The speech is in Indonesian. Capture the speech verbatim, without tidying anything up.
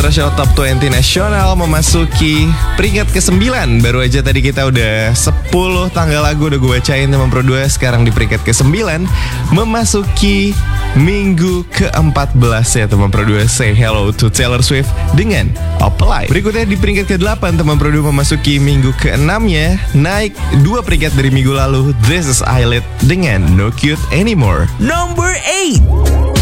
Show Top dua puluh Nasional memasuki peringkat kesembilan. Baru aja tadi kita udah sepuluh tanggal lagu udah gue bacain teman Pro dua. Sekarang di peringkat kesembilan memasuki minggu keempat belas ya teman Pro dua. Say hello to Taylor Swift dengan Apply. Berikutnya di peringkat kedelapan teman Pro dua memasuki minggu keenamnya, naik dua peringkat dari minggu lalu. This is Eyelid dengan No Cute Anymore. Number eight.